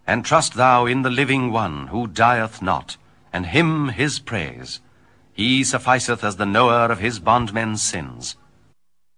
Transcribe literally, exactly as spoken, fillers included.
And trust thou in the living one, who dieth not, and him his praise. He sufficeth as the knower of his bondmen's sins.